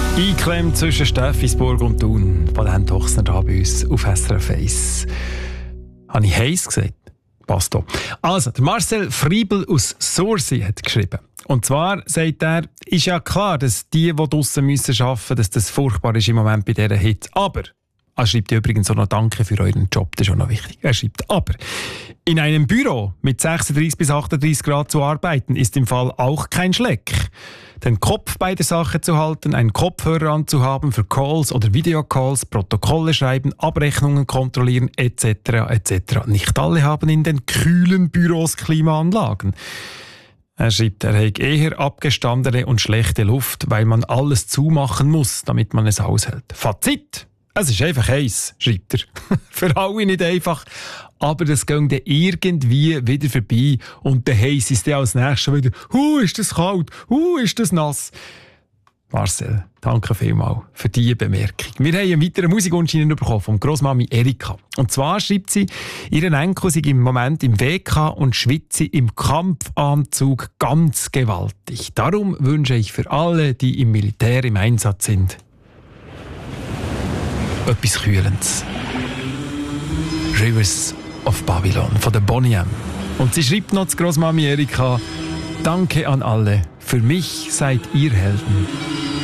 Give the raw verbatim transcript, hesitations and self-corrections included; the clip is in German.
Eingeklemmt zwischen Steffisburg und Thun. Patent Tochsner da bei uns auf S R F eins. Habe ich heiß gesagt? Passt auch. Also, der Marcel Friebel aus Sursi hat geschrieben. Und zwar sagt er, ist ja klar, dass die, die draussen müssen arbeiten müssen, dass das furchtbar ist im Moment bei dieser Hitze. Aber, er schreibt übrigens auch noch Danke für euren Job, das ist auch noch wichtig. Er schreibt, aber in einem Büro mit sechsunddreißig bis achtunddreißig Grad zu arbeiten, ist im Fall auch kein Schleck. Den Kopf bei der Sache zu halten, einen Kopfhörer anzuhaben für Calls oder Videocalls, Protokolle schreiben, Abrechnungen kontrollieren et cetera et cetera. Nicht alle haben in den kühlen Büros Klimaanlagen. Er schreibt, er hat eher abgestandene und schlechte Luft, weil man alles zumachen muss, damit man es aushält. Fazit! Es ist einfach heiß, schreibt er. Für alle nicht einfach, aber das geht dann irgendwie wieder vorbei und der heiß ist dann als nächstes wieder «Hu, ist das kalt, hu, ist das nass». Marcel, danke vielmals für diese Bemerkung. Wir haben einen weiteren Musikwunsch bekommen von Grossmami Erika. Und zwar schreibt sie, ihren Enkel sei im Moment im W K und schwitze im Kampfanzug ganz gewaltig. Darum wünsche ich für alle, die im Militär im Einsatz sind, etwas Kühlendes. Rivers of Babylon von der Boney M. Und sie schreibt noch zu Grossmami Erika, danke an alle, für mich seid ihr Helden.